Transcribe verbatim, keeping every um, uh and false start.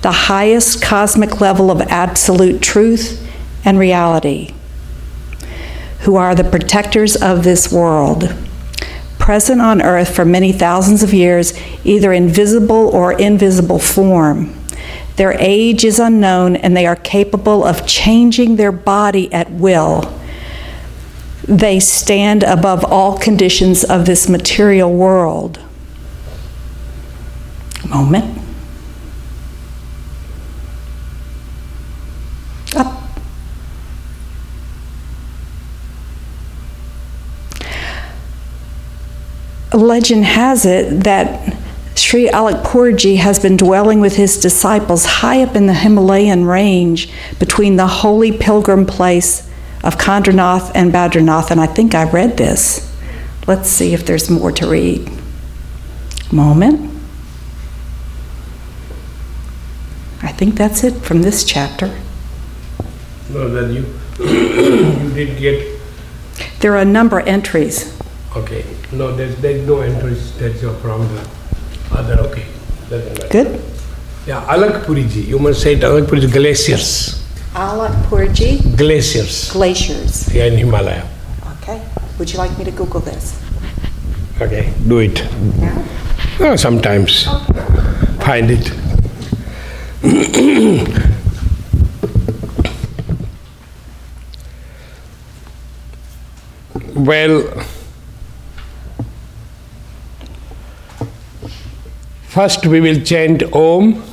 the highest cosmic level of absolute truth and reality, who are the protectors of this world, present on earth for many thousands of years, either in visible or invisible form. Their age is unknown, and they are capable of changing their body at will. They stand above all conditions of this material world. A moment. Up. Legend has it that Sri Alakpurji has been dwelling with his disciples high up in the Himalayan range between the holy pilgrim place of Kandranath and Badranath, and I think I read this. Let's see if there's more to read. Moment. I think that's it from this chapter. No, then you, you did get... There are a number of entries. Okay. No, there's, there's no entries. That's your from the other. Okay. Good. Yeah, Alakpurji. You must say it Alakpurji glaciers. Alakpurji? Glaciers. Glaciers. Yeah, in Himalaya. Okay. Would you like me to Google this? Okay, do it. Yeah. Oh, sometimes. Okay. Find it. Well, first we will chant Om.